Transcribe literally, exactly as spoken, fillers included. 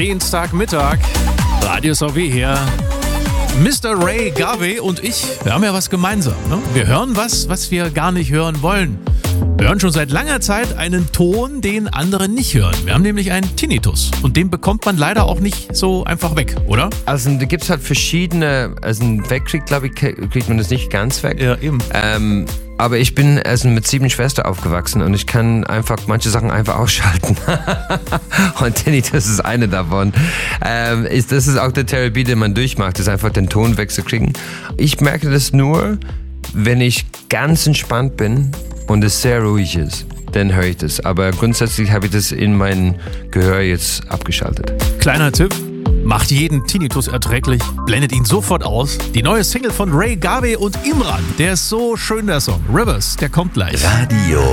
Dienstagmittag, Radio S V W hier. Mister Ray Garvey und ich, wir haben ja was gemeinsam. Ne? Wir hören was, was wir gar nicht hören wollen. Wir hören schon seit langer Zeit einen Ton, den andere nicht hören. Wir haben nämlich einen Tinnitus und den bekommt man leider auch nicht so einfach weg, oder? Also da gibt es halt verschiedene, also wegkriegt, glaube ich, kriegt man das nicht ganz weg. Ja, eben. Ähm, aber ich bin also mit sieben Schwestern aufgewachsen und ich kann einfach manche Sachen einfach ausschalten. Und Tinnitus ist eine davon. Ähm, ist, das ist auch der Therapie, die man durchmacht, ist einfach den Ton wegzukriegen. Ich merke das nur, wenn ich ganz entspannt bin und es sehr ruhig ist, dann höre ich das. Aber grundsätzlich habe ich das in mein Gehör jetzt abgeschaltet. Kleiner Tipp, macht jeden Tinnitus erträglich, blendet ihn sofort aus. Die neue Single von Ray Garvey und Imran, der ist so schön, der Song. Rivers, der kommt gleich. Radio